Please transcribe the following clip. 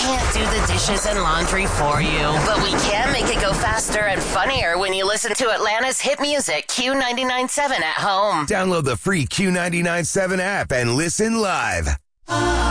can't do the dishes and laundry for you, but we can make it go faster and funnier when you listen to Atlanta's hit music, Q99.7 at home. Download the free Q99.7 app and listen live.